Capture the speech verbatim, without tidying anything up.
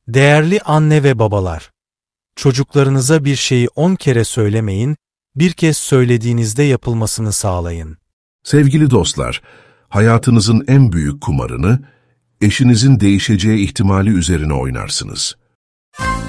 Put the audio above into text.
Değerli anne ve babalar, çocuklarınıza bir şeyi on kere söylemeyin, bir kez söylediğinizde yapılmasını sağlayın. Sevgili dostlar, hayatınızın en büyük kumarını, eşinizin değişeceği ihtimali üzerine oynarsınız.